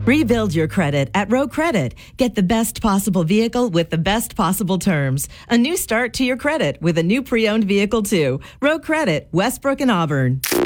Rebuild your credit at Row Credit. Get the best possible vehicle with the best possible terms. A new start to your credit with a new pre-owned vehicle too. Row Credit, Westbrook and Auburn.